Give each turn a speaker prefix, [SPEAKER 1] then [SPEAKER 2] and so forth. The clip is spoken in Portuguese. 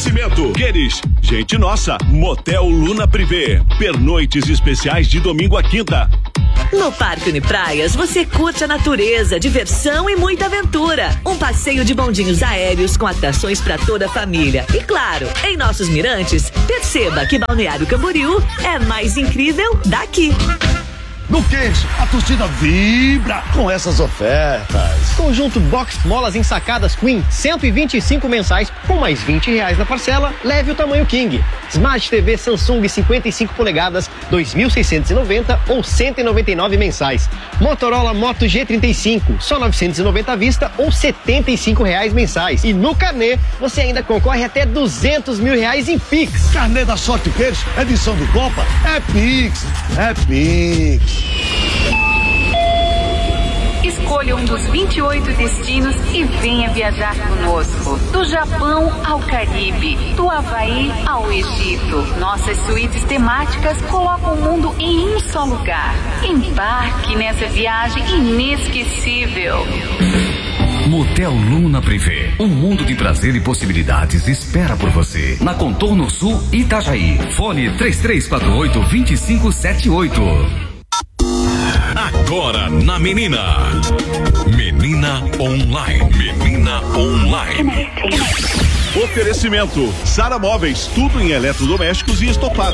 [SPEAKER 1] Oferecimento Queres, gente nossa, Motel Luna Privé, pernoites especiais de domingo a quinta.
[SPEAKER 2] No Parque Unipraias, você curte a natureza, diversão e muita aventura. Um passeio de bondinhos aéreos com atrações para toda a família. E claro, em nossos mirantes, perceba que Balneário Camboriú é mais incrível daqui.
[SPEAKER 3] No Quente, a torcida vibra com essas ofertas.
[SPEAKER 4] Conjunto Box Molas ensacadas Queen, 125 mensais, com mais R$20 na parcela, leve o tamanho King. Smart TV Samsung 55 polegadas, 2.690 ou 199 mensais. Motorola Moto G35, só 990 à vista ou R$75 mensais. E no Carnê, você ainda concorre até R$200 mil em Pix.
[SPEAKER 3] Carnê da Sorte Queiros, edição do Copa, é Pix, é Pix.
[SPEAKER 5] Escolha um dos 28 destinos e venha viajar conosco. Do Japão ao Caribe, do Havaí ao Egito. Nossas suítes temáticas colocam o mundo em um só lugar. Embarque nessa viagem inesquecível.
[SPEAKER 6] Motel Luna Privé, um mundo de prazer e possibilidades espera por você. Na Contorno Sul, Itajaí. Fone 3348-2578.
[SPEAKER 1] Agora na Menina. Menina Online. Menina Online. Oferecimento Sara Móveis, tudo em eletrodomésticos e estofado.